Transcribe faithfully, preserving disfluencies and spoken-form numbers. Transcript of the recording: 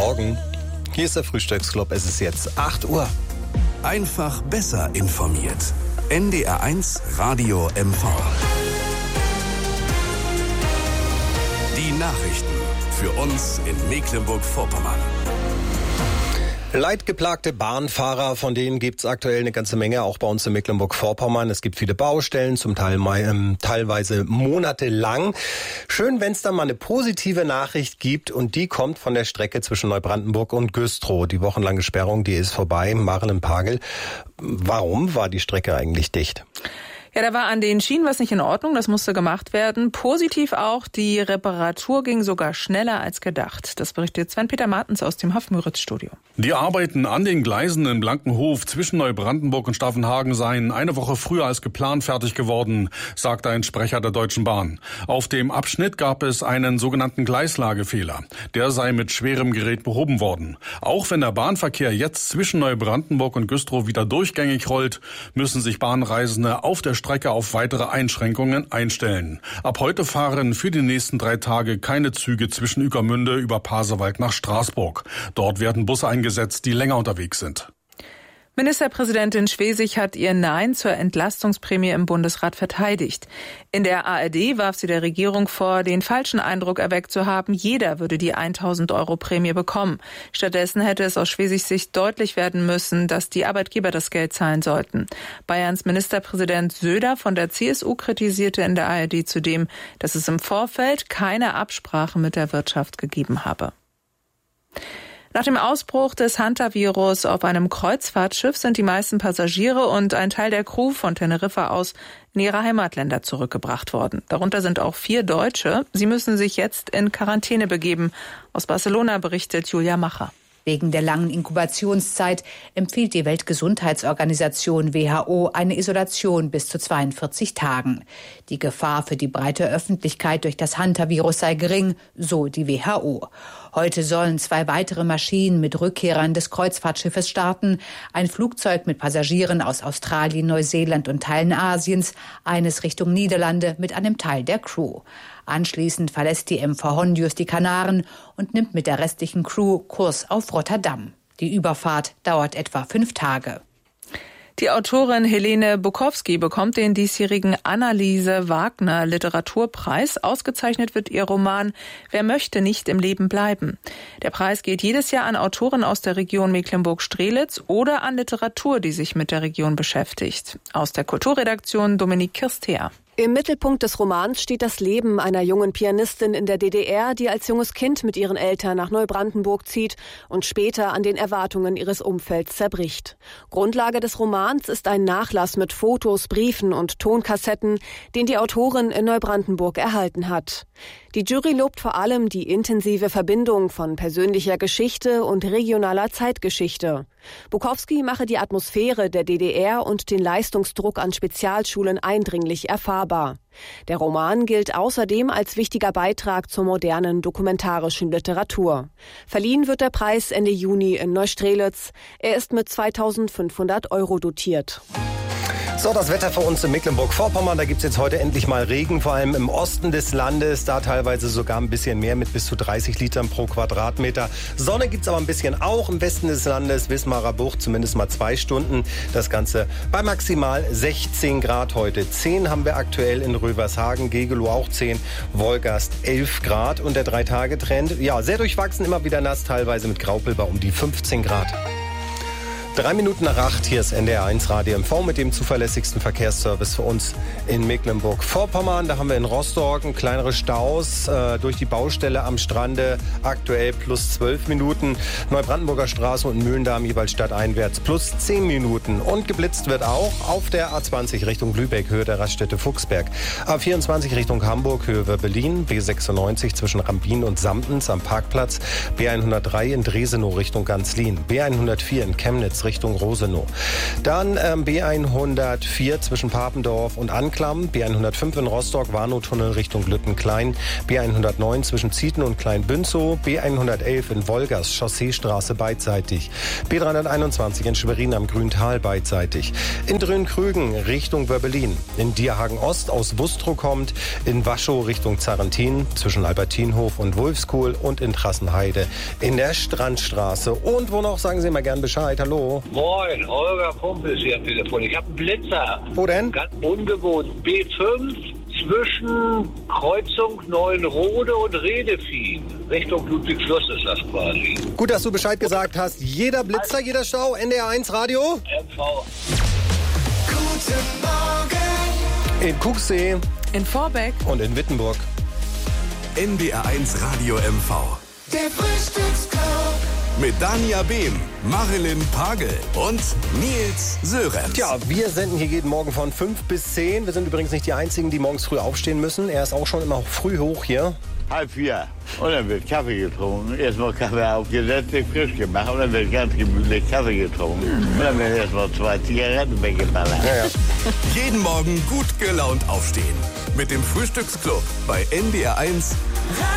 Morgen. Hier ist der Frühstücksclub. Es ist jetzt acht Uhr. Einfach besser informiert. N D R eins Radio M V. Die Nachrichten für uns in Mecklenburg-Vorpommern. Leidgeplagte Bahnfahrer, von denen gibt's aktuell eine ganze Menge, auch bei uns in Mecklenburg-Vorpommern. Es gibt viele Baustellen, zum Teil ähm, teilweise monatelang. Schön, wenn es dann mal eine positive Nachricht gibt, und die kommt von der Strecke zwischen Neubrandenburg und Güstrow. Die wochenlange Sperrung, die ist vorbei. Maren Pagel, warum war die Strecke eigentlich dicht? Ja, da war an den Schienen was nicht in Ordnung, das musste gemacht werden. Positiv auch, die Reparatur ging sogar schneller als gedacht. Das berichtet Sven-Peter Martens aus dem Hafenmüritz-Studio. Die Arbeiten an den Gleisen in Blankenhof zwischen Neubrandenburg und Staffenhagen seien eine Woche früher als geplant fertig geworden, sagte ein Sprecher der Deutschen Bahn. Auf dem Abschnitt gab es einen sogenannten Gleislagefehler. Der sei mit schwerem Gerät behoben worden. Auch wenn der Bahnverkehr jetzt zwischen Neubrandenburg und Güstrow wieder durchgängig rollt, müssen sich Bahnreisende auf der Strecke auf weitere Einschränkungen einstellen. Ab heute fahren für die nächsten drei Tage keine Züge zwischen Ueckermünde über Pasewalk nach Straßburg. Dort werden Busse eingesetzt, die länger unterwegs sind. Ministerpräsidentin Schwesig hat ihr Nein zur Entlastungsprämie im Bundesrat verteidigt. In der A R D warf sie der Regierung vor, den falschen Eindruck erweckt zu haben, jeder würde die tausend Euro Prämie bekommen. Stattdessen hätte es aus Schwesigs Sicht deutlich werden müssen, dass die Arbeitgeber das Geld zahlen sollten. Bayerns Ministerpräsident Söder von der C S U kritisierte in der A R D zudem, dass es im Vorfeld keine Absprache mit der Wirtschaft gegeben habe. Nach dem Ausbruch des Hantavirus auf einem Kreuzfahrtschiff sind die meisten Passagiere und ein Teil der Crew von Teneriffa aus in ihre Heimatländer zurückgebracht worden. Darunter sind auch vier Deutsche. Sie müssen sich jetzt in Quarantäne begeben. Aus Barcelona berichtet Julia Macher. Wegen der langen Inkubationszeit empfiehlt die Weltgesundheitsorganisation W H O eine Isolation bis zu zweiundvierzig Tagen. Die Gefahr für die breite Öffentlichkeit durch das Hantavirus sei gering, so die W H O. Heute sollen zwei weitere Maschinen mit Rückkehrern des Kreuzfahrtschiffes starten. Ein Flugzeug mit Passagieren aus Australien, Neuseeland und Teilen Asiens, eines Richtung Niederlande mit einem Teil der Crew. Anschließend verlässt die M V Hondius die Kanaren und nimmt mit der restlichen Crew Kurs auf Rotterdam. Die Überfahrt dauert etwa fünf Tage. Die Autorin Helene Bukowski bekommt den diesjährigen Anneliese Wagner Literaturpreis. Ausgezeichnet wird ihr Roman Wer möchte nicht im Leben bleiben. Der Preis geht jedes Jahr an Autoren aus der Region Mecklenburg-Strelitz oder an Literatur, die sich mit der Region beschäftigt. Aus der Kulturredaktion Dominik Kirstea. Im Mittelpunkt des Romans steht das Leben einer jungen Pianistin in der D D R, die als junges Kind mit ihren Eltern nach Neubrandenburg zieht und später an den Erwartungen ihres Umfelds zerbricht. Grundlage des Romans ist ein Nachlass mit Fotos, Briefen und Tonkassetten, den die Autorin in Neubrandenburg erhalten hat. Die Jury lobt vor allem die intensive Verbindung von persönlicher Geschichte und regionaler Zeitgeschichte. Bukowski mache die Atmosphäre der D D R und den Leistungsdruck an Spezialschulen eindringlich erfahrbar. Der Roman gilt außerdem als wichtiger Beitrag zur modernen dokumentarischen Literatur. Verliehen wird der Preis Ende Juni in Neustrelitz. Er ist mit zweitausendfünfhundert Euro dotiert. So, das Wetter für uns in Mecklenburg-Vorpommern. Da gibt's jetzt heute endlich mal Regen, vor allem im Osten des Landes. Da teilweise sogar ein bisschen mehr mit bis zu dreißig Litern pro Quadratmeter. Sonne gibt's aber ein bisschen auch im Westen des Landes. Wismarer Bucht zumindest mal zwei Stunden. Das Ganze bei maximal sechzehn Grad heute. zehn haben wir aktuell in Rövershagen, Gegelow auch zehn, Wolgast elf Grad. Und der Drei-Tage-Trend, ja, sehr durchwachsen, immer wieder nass, teilweise mit Graupelbar um die fünfzehn Grad. Drei Minuten nach acht, hier ist N D R eins Radio M V mit dem zuverlässigsten Verkehrsservice für uns in Mecklenburg-Vorpommern. Da haben wir in Rostock kleinere Staus äh, durch die Baustelle am Strande, aktuell plus zwölf Minuten. Neubrandenburger Straße und Mühlendamm jeweils stadteinwärts plus zehn Minuten. Und geblitzt wird auch auf der A zwanzig Richtung Lübeck, Höhe der Raststätte Fuchsberg. A vierundzwanzig Richtung Hamburg, Höhe Berlin, B sechsundneunzig zwischen Rambin und Samtens am Parkplatz, B hundertdrei in Dresenow Richtung Ganzlin, B hundertvier in Chemnitz Richtung Rosenow. Dann ähm, B hundertvier zwischen Papendorf und Anklam, B hundertfünf in Rostock, Warnow-Tunnel Richtung Lüttenklein, B hundertneun zwischen Zieten und Kleinbünzow, B hundertelf in Wolgast, Chausseestraße beidseitig, B dreihunderteinundzwanzig in Schwerin am Grüntal beidseitig, in Drönkrügen Richtung Wörbelin, in Dierhagen Ost aus Wustrow kommt, in Waschow Richtung Zarrentin zwischen Albertinhof und Wulfskuhl und in Trassenheide in der Strandstraße. Und wo noch, sagen Sie mal gern Bescheid. Hallo. Moin, Holger Kumpel ist hier am Telefon. Ich habe einen Blitzer. Wo denn? Ganz ungewohnt. B fünf zwischen Kreuzung Neuenrode und Redefien. Richtung Ludwigslust ist das quasi. Gut, dass du Bescheid gesagt hast. Jeder Blitzer, jeder Stau, N D R eins Radio. M V. Guten Morgen. In Kuchsee. In Vorbeck. Und in Wittenburg. N D R eins Radio M V. Der Frühstücksclub. Mit Dania Behm, Marilyn Pagel und Nils Sörenz. Tja, wir senden hier jeden Morgen von fünf bis zehn. Wir sind übrigens nicht die Einzigen, die morgens früh aufstehen müssen. Er ist auch schon immer früh hoch hier. Halb vier. Und dann wird Kaffee getrunken. Erstmal Kaffee aufgesetzt, frisch gemacht. Und dann wird ganz gemütlich Kaffee getrunken. Und dann werden erstmal zwei Zigaretten weggeballert. Ja, ja. Jeden Morgen gut gelaunt aufstehen. Mit dem Frühstücksclub bei N D R eins.